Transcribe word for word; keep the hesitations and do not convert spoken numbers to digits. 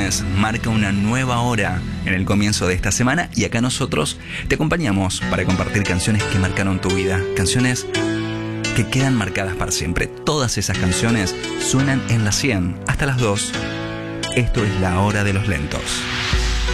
viernes marca una nueva hora en el comienzo de esta semana y acá nosotros te acompañamos para compartir canciones que marcaron tu vida, canciones que quedan marcadas para siempre. Todas esas canciones suenan en la cien hasta las dos. Esto es La Hora de los Lentos.